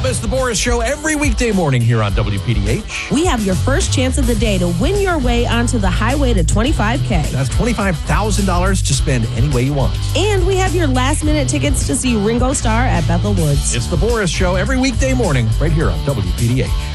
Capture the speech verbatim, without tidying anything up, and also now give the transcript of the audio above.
It's the Boris Show every weekday morning here on W P D H. We have your first chance of the day to win your way onto the highway to twenty-five K. That's twenty-five thousand dollars to spend any way you want. And we have your last minute tickets to see Ringo Starr at Bethel Woods. It's the Boris Show every weekday morning right here on W P D H.